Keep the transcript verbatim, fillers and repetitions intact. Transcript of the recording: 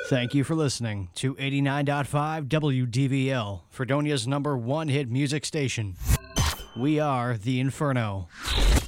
Thank you for listening to eighty-nine point five W D V L, Fredonia's number one hit music station. We are The Inferno.